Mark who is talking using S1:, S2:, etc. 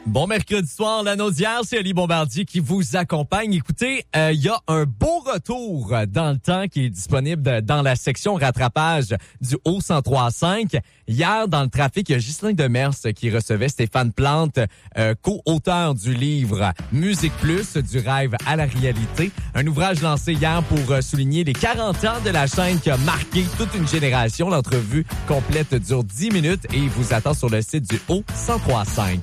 S1: Bon mercredi soir, la Naudière, c'est Ali Bombardier qui vous accompagne. Écoutez, il y a un beau retour dans le temps qui est disponible dans la section rattrapage du Haut-103.5. Hier, dans le trafic, il y a Ghislain Demers qui recevait Stéphane Plante, co-auteur du livre Musique Plus, du rêve à la réalité. Un ouvrage lancé hier pour souligner les 40 ans de la chaîne qui a marqué toute une génération. L'entrevue complète dure 10 minutes et il vous attend sur le site du Haut-103.5.